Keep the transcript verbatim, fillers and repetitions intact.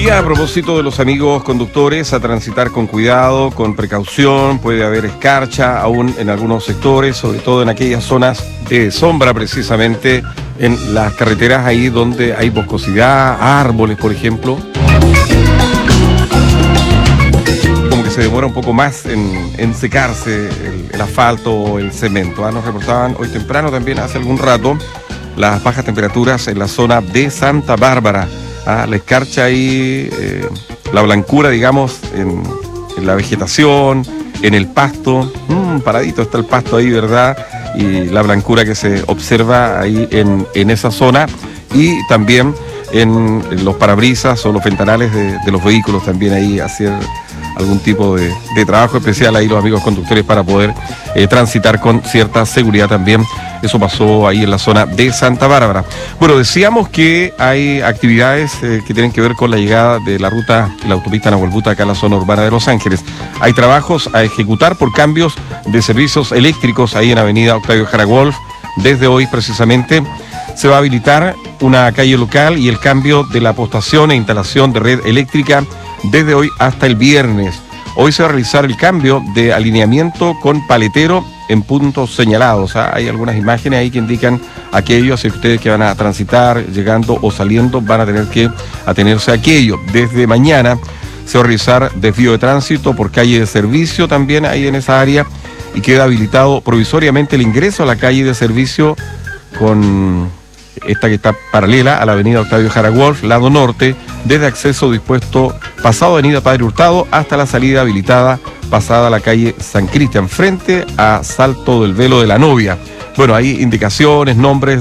día, a propósito de los amigos conductores, a transitar con cuidado, con precaución. Puede haber escarcha aún en algunos sectores, sobre todo en aquellas zonas de sombra, precisamente en las carreteras ahí donde hay boscosidad, árboles, por ejemplo. Como que se demora un poco más en, en secarse el, el asfalto o el cemento. ¿ah? Nos reportaban hoy temprano, también hace algún rato, las bajas temperaturas en la zona de Santa Bárbara. Ah, la escarcha ahí, eh, la blancura, digamos, en, en la vegetación, en el pasto. Mm, paradito está el pasto ahí, ¿verdad? Y la blancura que se observa ahí en, en esa zona. Y también en, en los parabrisas o los ventanales de, de los vehículos, también ahí hacer algún tipo de, de trabajo especial ahí los amigos conductores para poder eh, transitar con cierta seguridad también. Eso pasó ahí en la zona de Santa Bárbara. Bueno, decíamos que hay actividades eh, que tienen que ver con la llegada de la ruta, la autopista Nahuelbuta acá a la zona urbana de Los Ángeles. Hay trabajos a ejecutar por cambios de servicios eléctricos ahí en avenida Octavio Jara Wolf. Desde hoy precisamente se va a habilitar una calle local y el cambio de la postación e instalación de red eléctrica desde hoy hasta el viernes. Hoy se va a realizar el cambio de alineamiento con paletero en puntos señalados. ¿ah? Hay algunas imágenes ahí que indican aquello, así que ustedes que van a transitar, llegando o saliendo, van a tener que atenerse a aquello. Desde mañana se va a realizar desvío de tránsito por calle de servicio también ahí en esa área y queda habilitado provisoriamente el ingreso a la calle de servicio con esta que está paralela a la avenida Octavio Jara Wolf, lado norte, desde acceso dispuesto pasado avenida Padre Hurtado hasta la salida habilitada pasada la calle San Cristian, frente a Salto del Velo de la Novia. Bueno, hay indicaciones, nombres